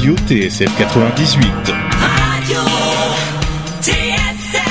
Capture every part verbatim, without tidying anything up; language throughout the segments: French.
Radio T S F quatre-vingt-dix-huit. Radio T S F.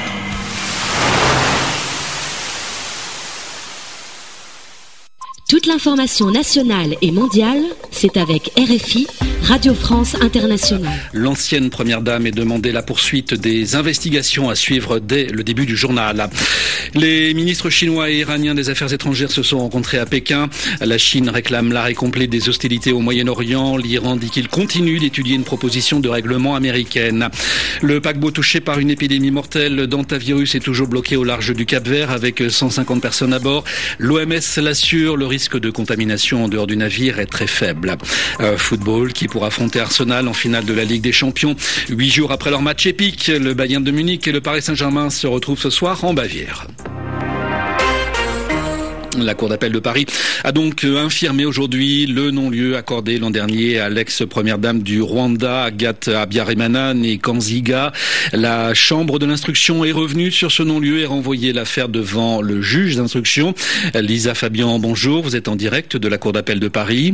Toute l'information nationale et mondiale, c'est avec R F I, Radio France Internationale. L'ancienne première dame est demandée la poursuite des investigations à suivre dès le début du journal. Les ministres chinois et iraniens des Affaires étrangères se sont rencontrés à Pékin. La Chine réclame l'arrêt complet des hostilités au Moyen-Orient. L'Iran dit qu'il continue d'étudier une proposition de règlement américaine. Le paquebot touché par une épidémie mortelle d'hantavirus est toujours bloqué au large du Cap-Vert avec cent cinquante personnes à bord. L'O M S l'assure, le risque de contamination en dehors du navire est très faible. Euh, football qui pour affronter Arsenal en finale de la Ligue des Champions. Huit jours après leur match épique, le Bayern de Munich et le Paris Saint-Germain se retrouvent ce soir en Bavière. La Cour d'appel de Paris a donc infirmé aujourd'hui le non-lieu accordé l'an dernier à l'ex-première dame du Rwanda, Agathe Habyarimana, née Kanziga. La Chambre de l'instruction est revenue sur ce non-lieu et renvoyé l'affaire devant le juge d'instruction. Lisa Fabian, bonjour. Vous êtes en direct de la Cour d'appel de Paris.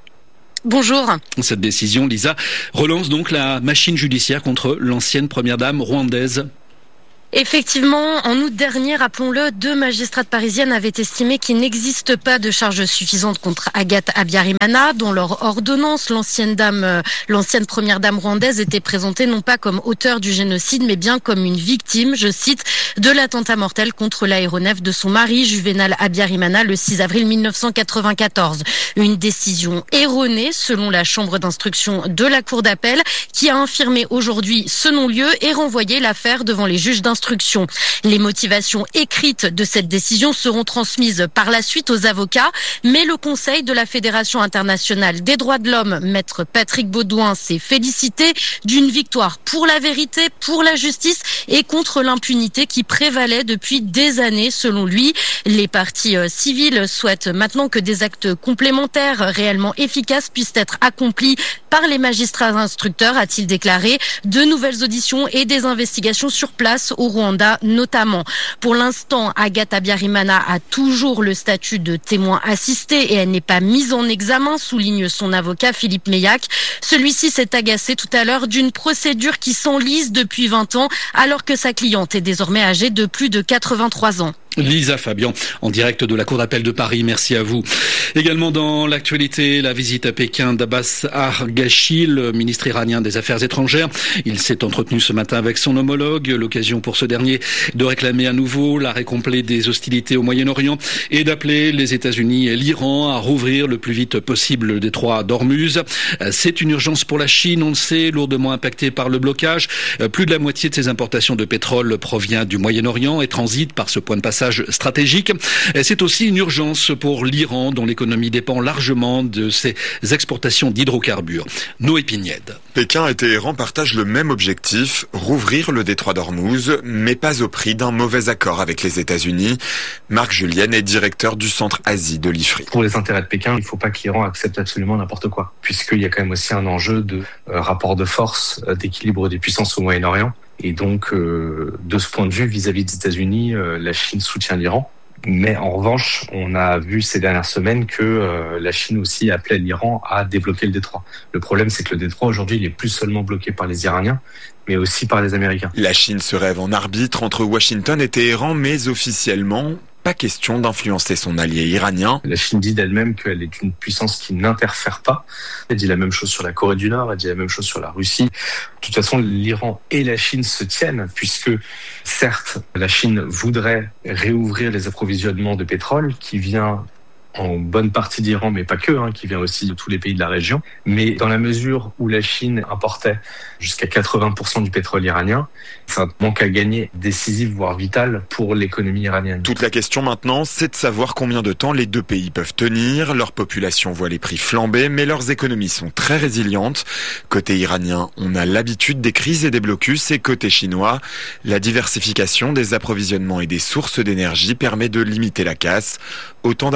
Bonjour. Cette décision, Lisa, relance donc la machine judiciaire contre l'ancienne première dame rwandaise. Effectivement, en août dernier, rappelons-le, deux magistrates parisiennes avaient estimé qu'il n'existe pas de charges suffisantes contre Agathe Habyarimana, dont leur ordonnance, l'ancienne dame, l'ancienne première dame rwandaise, était présentée non pas comme auteur du génocide, mais bien comme une victime, je cite, de l'attentat mortel contre l'aéronef de son mari, Juvénal Habyarimana, le six avril mille neuf cent quatre-vingt-quatorze. Une décision erronée, selon la chambre d'instruction de la Cour d'appel, qui a infirmé aujourd'hui ce non-lieu et renvoyé l'affaire devant les juges d'instruction. Les motivations écrites de cette décision seront transmises par la suite aux avocats, mais le Conseil de la Fédération internationale des droits de l'homme, maître Patrick Baudouin, s'est félicité d'une victoire pour la vérité, pour la justice et contre l'impunité qui prévalait depuis des années selon lui. Les parties civiles souhaitent maintenant que des actes complémentaires réellement efficaces puissent être accomplis par les magistrats instructeurs, a-t-il déclaré. De nouvelles auditions et des investigations sur place au Rwanda notamment. Pour l'instant, Agathe Habyarimana a toujours le statut de témoin assisté et elle n'est pas mise en examen, souligne son avocat Philippe Meillac. Celui-ci s'est agacé tout à l'heure d'une procédure qui s'enlise depuis vingt ans alors que sa cliente est désormais âgée de plus de quatre-vingt-trois ans. Lisa Fabian, en direct de la Cour d'appel de Paris, merci à vous. Également dans l'actualité, la visite à Pékin d'Abbas Arghachi, le ministre iranien des Affaires étrangères. Il s'est entretenu ce matin avec son homologue, l'occasion pour ce dernier de réclamer à nouveau l'arrêt complet des hostilités au Moyen-Orient et d'appeler les États-Unis et l'Iran à rouvrir le plus vite possible le détroit d'Ormuz. C'est une urgence pour la Chine, on le sait, lourdement impactée par le blocage. Plus de la moitié de ses importations de pétrole provient du Moyen-Orient et transite par ce point de passage stratégique. C'est aussi une urgence pour l'Iran, dont l'économie dépend largement de ses exportations d'hydrocarbures. Noé Pignède. Pékin et Téhéran partagent le même objectif, rouvrir le détroit d'Ormuz, mais pas au prix d'un mauvais accord avec les États-Unis. Marc Julien est directeur du centre Asie de l'I F R I. Pour les intérêts de Pékin, il ne faut pas que l'Iran accepte absolument n'importe quoi, puisqu'il y a quand même aussi un enjeu de euh, rapport de force, euh, d'équilibre des puissances au Moyen-Orient. Et donc, euh, de ce point de vue, vis-à-vis des États-Unis, euh, la Chine soutient l'Iran. Mais en revanche, on a vu ces dernières semaines que euh, la Chine aussi appelait l'Iran à débloquer le détroit. Le problème, c'est que le détroit, aujourd'hui, il est plus seulement bloqué par les Iraniens, mais aussi par les Américains. La Chine se rêve en arbitre entre Washington et Téhéran, mais officiellement, pas question d'influencer son allié iranien. La Chine dit d'elle-même qu'elle est une puissance qui n'interfère pas. Elle dit la même chose sur la Corée du Nord, elle dit la même chose sur la Russie. De toute façon, l'Iran et la Chine se tiennent, puisque certes, la Chine voudrait réouvrir les approvisionnements de pétrole qui vient en bonne partie d'Iran, mais pas que, hein, qui vient aussi de tous les pays de la région. Mais dans la mesure où la Chine importait jusqu'à quatre-vingts pour cent du pétrole iranien, c'est un manque à gagner décisif, voire vital, pour l'économie iranienne. Toute la question maintenant, c'est de savoir combien de temps les deux pays peuvent tenir. Leur population voit les prix flamber, mais leurs économies sont très résilientes. Côté iranien, on a l'habitude des crises et des blocus, et côté chinois, la diversification des approvisionnements et des sources d'énergie permet de limiter la casse. Autant d'avantages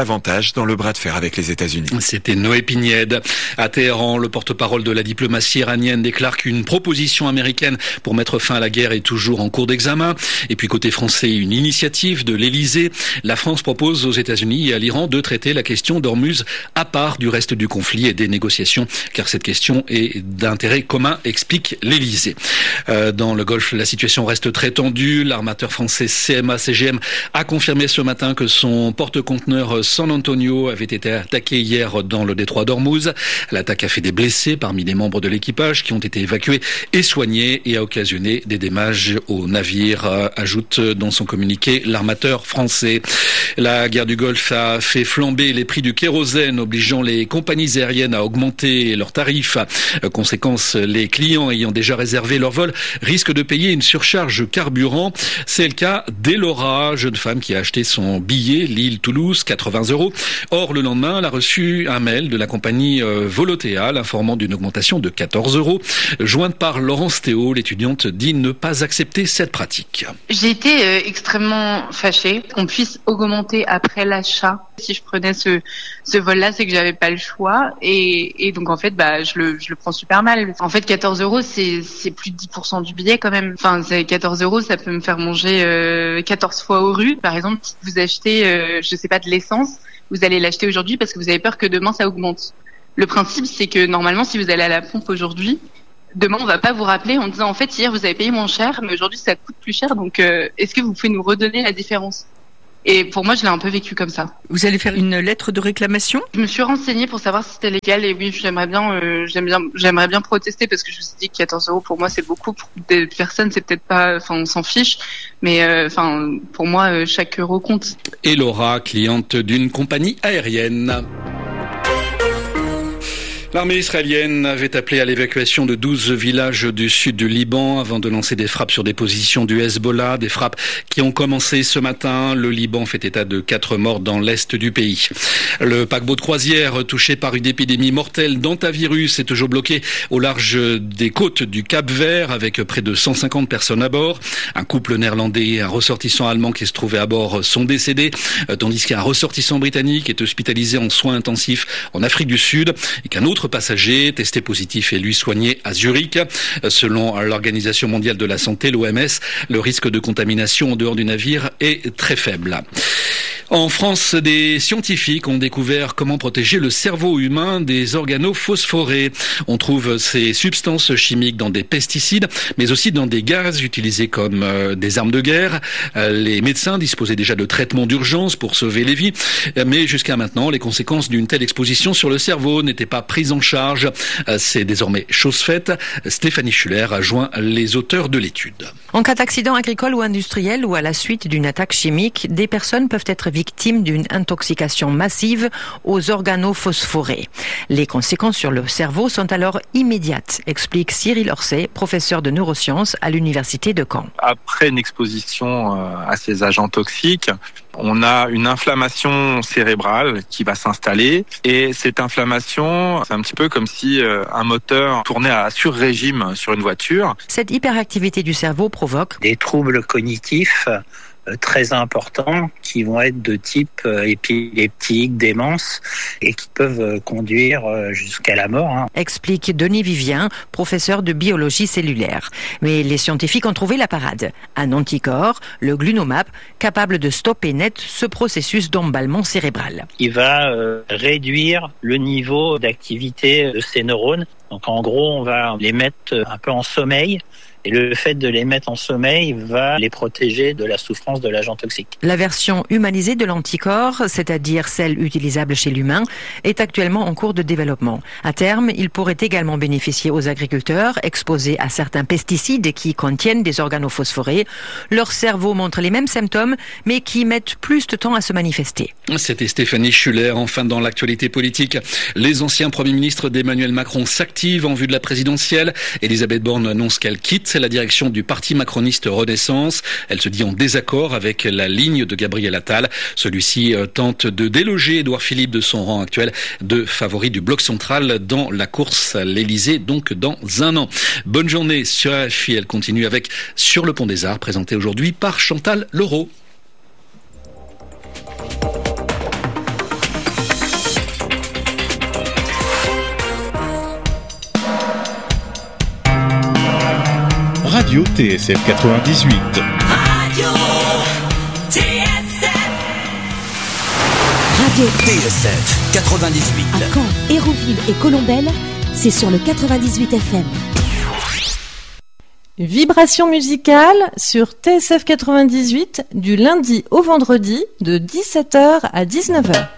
s'engage dans le bras de fer avec les États-Unis. C'était Noé Pignède. À Téhéran, le porte-parole de la diplomatie iranienne déclare qu'une proposition américaine pour mettre fin à la guerre est toujours en cours d'examen. Et puis côté français, une initiative de l'Elysée. La France propose aux États-Unis et à l'Iran de traiter la question d'Ormuz à part du reste du conflit et des négociations, car cette question est d'intérêt commun, explique l'Elysée. Euh, dans le Golfe, la situation reste très tendue. L'armateur français C M A C G M a confirmé ce matin que son porte-conteneur San Antonio avait été attaqué hier dans le détroit d'Ormuz. L'attaque a fait des blessés parmi les membres de l'équipage qui ont été évacués et soignés et a occasionné des dommages au navire, euh, ajoute dans son communiqué l'armateur français. La guerre du Golfe a fait flamber les prix du kérosène, obligeant les compagnies aériennes à augmenter leurs tarifs. Euh, conséquence, les clients ayant déjà réservé leur vol risquent de payer une surcharge carburant. C'est le cas d'Elora, jeune femme qui a acheté son billet Lille-Toulouse, quatre-vingts euros. Or, le lendemain, elle a reçu un mail de la compagnie euh, Volotea l'informant d'une augmentation de quatorze euros. Jointe par Laurence Théo, l'étudiante dit ne pas accepter cette pratique. J'ai été euh, extrêmement fâchée qu'on puisse augmenter après l'achat. Si je prenais ce, ce vol-là, c'est que j'avais pas le choix. Et, et donc, en fait, bah, je le, je le prends super mal. En fait, quatorze euros, c'est, c'est plus de dix pour cent du billet quand même. Enfin, c'est quatorze euros, ça peut me faire manger euh, quatorze fois aux rues. Par exemple, si vous achetez, euh, je sais pas, de l'essence, vous allez l'acheter aujourd'hui parce que vous avez peur que demain ça augmente. Le principe, c'est que normalement, si vous allez à la pompe aujourd'hui, demain, on va pas vous rappeler en disant, en fait, hier, vous avez payé moins cher, mais aujourd'hui, ça coûte plus cher. Donc, euh, est-ce que vous pouvez nous redonner la différence ? Et pour moi, je l'ai un peu vécu comme ça. Vous allez faire une lettre de réclamation ? Je me suis renseignée pour savoir si c'était légal et oui, j'aimerais bien, euh, j'aime bien, j'aimerais bien protester parce que je me suis dit que quatorze euros pour moi c'est beaucoup, pour des personnes c'est peut-être pas, enfin on s'en fiche, mais enfin euh, pour moi euh, chaque euro compte. Et Laura, cliente d'une compagnie aérienne. L'armée israélienne avait appelé à l'évacuation de douze villages du sud du Liban avant de lancer des frappes sur des positions du Hezbollah, des frappes qui ont commencé ce matin. Le Liban fait état de quatre morts dans l'est du pays. Le paquebot de croisière touché par une épidémie mortelle d'hantavirus est toujours bloqué au large des côtes du Cap-Vert avec près de cent cinquante personnes à bord. Un couple néerlandais et un ressortissant allemand qui se trouvait à bord sont décédés, tandis qu'un ressortissant britannique est hospitalisé en soins intensifs en Afrique du Sud et qu'un autre passager testé positif est lui soigné à Zurich. Selon l'Organisation mondiale de la santé, l'O M S, le risque de contamination en dehors du navire est très faible. En France, des scientifiques ont découvert comment protéger le cerveau humain des organophosphorés. On trouve ces substances chimiques dans des pesticides, mais aussi dans des gaz utilisés comme euh, des armes de guerre. Euh, les médecins disposaient déjà de traitements d'urgence pour sauver les vies, mais jusqu'à maintenant, les conséquences d'une telle exposition sur le cerveau n'étaient pas prises en charge. Euh, c'est désormais chose faite. Stéphanie Schuller a joint les auteurs de l'étude. En cas d'accident agricole ou industriel ou à la suite d'une attaque chimique, des personnes peuvent être victimes d'une intoxication massive aux organophosphorés. Les conséquences sur le cerveau sont alors immédiates, explique Cyril Orsay, professeur de neurosciences à l'université de Caen. Après une exposition à ces agents toxiques, on a une inflammation cérébrale qui va s'installer et cette inflammation, c'est un petit peu comme si un moteur tournait à sur-régime sur une voiture. Cette hyperactivité du cerveau provoque des troubles cognitifs très importants qui vont être de type épileptique, démence et qui peuvent conduire jusqu'à la mort. Hein. Explique Denis Vivien, professeur de biologie cellulaire. Mais les scientifiques ont trouvé la parade. Un anticorps, le glunomap, capable de stopper net ce processus d'emballement cérébral. Il va euh, réduire le niveau d'activité de ces neurones. Donc en gros, on va les mettre un peu en sommeil. Et le fait de les mettre en sommeil va les protéger de la souffrance de l'agent toxique. La version humanisée de l'anticorps, c'est-à-dire celle utilisable chez l'humain, est actuellement en cours de développement. À terme, il pourrait également bénéficier aux agriculteurs exposés à certains pesticides qui contiennent des organophosphorés. Leur cerveau montre les mêmes symptômes, mais qui mettent plus de temps à se manifester. C'était Stéphanie Schuller. Enfin, dans l'actualité politique, les anciens premiers ministres d'Emmanuel Macron s'activent en vue de la présidentielle. Elisabeth Borne annonce qu'elle quitte la direction du parti macroniste Renaissance. Elle se dit en désaccord avec la ligne de Gabriel Attal. Celui-ci tente de déloger Édouard Philippe de son rang actuel de favori du bloc central dans la course à l'Elysée, donc dans un an. Bonne journée sur R F I. Elle continue avec Sur le pont des Arts, présenté aujourd'hui par Chantal Leroux. Radio T S F quatre-vingt-dix-huit. Radio T S F. Radio T S F quatre-vingt-dix-huit. À Caen, Hérouville et Colombelles, c'est sur le quatre-vingt-dix-huit F M. Vibration musicale sur T S F quatre-vingt-dix-huit du lundi au vendredi de dix-sept heures à dix-neuf heures.